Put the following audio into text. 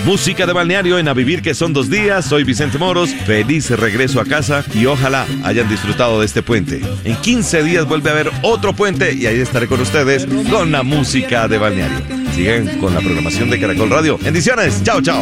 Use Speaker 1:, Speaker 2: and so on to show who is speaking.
Speaker 1: Música de balneario en A Vivir, que son 2 días. Soy Vicente Moros, feliz regreso a casa y ojalá hayan disfrutado de este puente. En 15 días vuelve a haber otro puente y ahí estaré con ustedes con la música de balneario. Sigan con la programación de Caracol Radio. Bendiciones, chao, chao.